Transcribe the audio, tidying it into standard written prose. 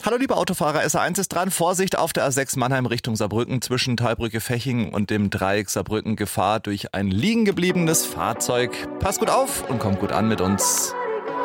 Hallo liebe Autofahrer, SR1 ist dran. Vorsicht auf der A6 Mannheim Richtung Saarbrücken zwischen Thalbrücke-Feching und dem Dreieck Saarbrücken. Gefahr durch ein liegen gebliebenes Fahrzeug. Pass gut auf und komm gut an mit uns.